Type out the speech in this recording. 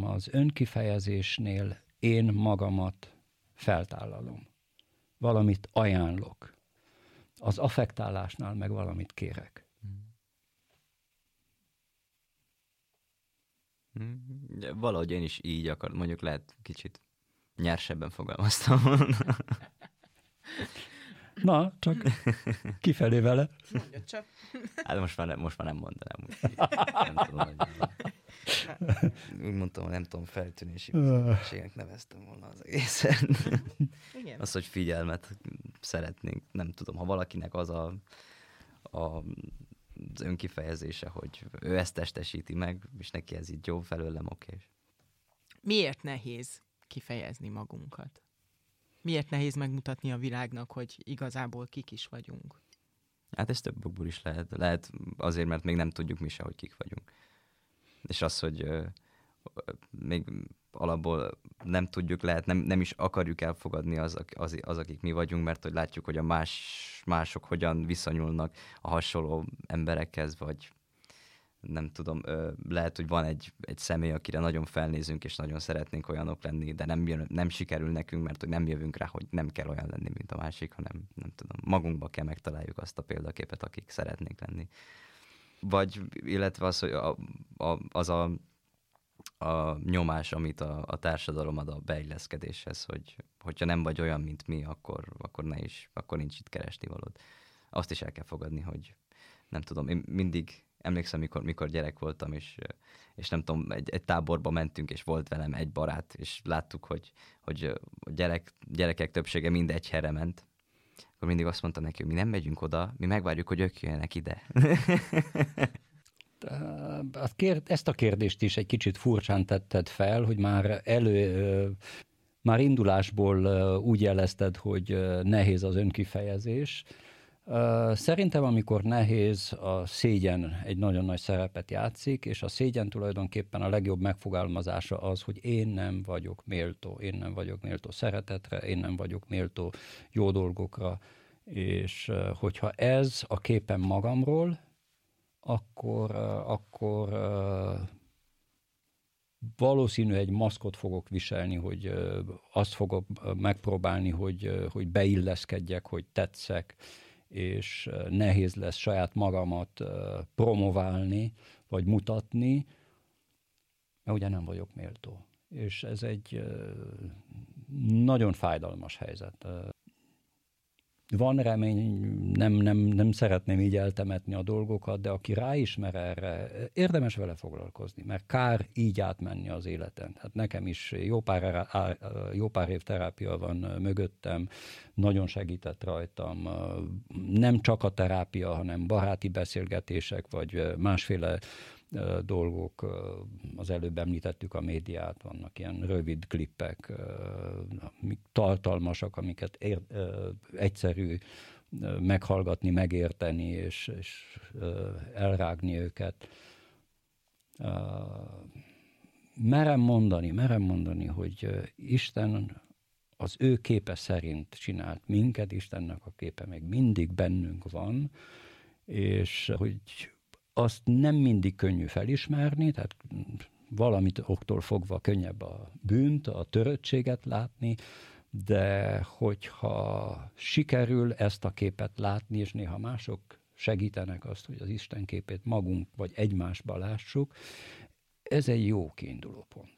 az önkifejezésnél én magamat feltállalom. Valamit ajánlok. Az affektálásnál meg valamit kérek. Valahogy én is így akarom, mondjuk lehet kicsit nyersebben fogalmaztam. Na, csak kifelé vele. Mondja csak. Hát most már nem mondanám. Nem tudom, hogy... Úgy mondtam, nem tudom, feltűnési bizonyosségnek neveztem volna az egészen. Igen. Az, hogy figyelmet szeretnénk, nem tudom, ha valakinek az az önkifejezése, hogy ő ezt testesíti meg, és neki ez így jó, felőlem okés. Miért nehéz kifejezni magunkat? Miért nehéz megmutatni a világnak, hogy igazából kik is vagyunk? Hát ez több okból is lehet. Lehet azért, mert még nem tudjuk mi se, hogy kik vagyunk. És az, hogy még alapból nem tudjuk, lehet, nem is akarjuk elfogadni az, akik mi vagyunk, mert hogy látjuk, hogy a mások hogyan viszonyulnak a hasonló emberekhez, vagy nem tudom, lehet, hogy van egy személy, akire nagyon felnézünk, és nagyon szeretnénk olyanok lenni, de nem sikerül nekünk, mert hogy nem jövünk rá, hogy nem kell olyan lenni, mint a másik, hanem nem tudom, magunkba kell megtaláljuk azt a példaképet, akik szeretnénk lenni. Vagy, illetve az, hogy az a nyomás, amit a társadalom ad a beilleszkedéshez, hogyha nem vagy olyan, mint mi, akkor nincs itt keresni valód. Azt is el kell fogadni, hogy nem tudom, én mindig emlékszem, mikor gyerek voltam, és nem tudom, egy táborba mentünk, és volt velem egy barát, és láttuk, hogy a gyerekek többsége mind egy helyre ment. Akkor mindig azt mondtam neki, hogy mi nem megyünk oda, mi megvárjuk, hogy ők jöjjenek ide. Ezt a kérdést is egy kicsit furcsán tetted fel, hogy már indulásból úgy jelezted, hogy nehéz az önkifejezés. Szerintem, amikor nehéz, a szégyen egy nagyon nagy szerepet játszik, és a szégyen tulajdonképpen a legjobb megfogalmazása az, hogy én nem vagyok méltó szeretetre, én nem vagyok méltó jó dolgokra, és hogyha ez a képem magamról, akkor valószínű egy maszkot fogok viselni, hogy azt fogok megpróbálni, hogy beilleszkedjek, hogy tetszek, és nehéz lesz saját magamat promoválni, vagy mutatni, mert ugye nem vagyok méltó. És ez egy nagyon fájdalmas helyzet. Van remény, nem szeretném így eltemetni a dolgokat, de aki ráismer erre, érdemes vele foglalkozni, mert kár így átmenni az életen. Hát nekem is jó pár év terápia van mögöttem, nagyon segített rajtam. Nem csak a terápia, hanem baráti beszélgetések, vagy másféle dolgok, az előbb említettük a médiát, vannak ilyen rövid klippek, tartalmasak, amiket egyszerű meghallgatni, megérteni, és elrágni őket. Merem mondani, hogy Isten az ő képe szerint csinált minket, Istennek a képe még mindig bennünk van, és hogy azt nem mindig könnyű felismerni, tehát valamit októl fogva könnyebb a bűnt, a töröttséget látni, de hogyha sikerül ezt a képet látni, és néha mások segítenek azt, hogy az Isten képét magunk vagy egymásba lássuk, ez egy jó kiinduló pont.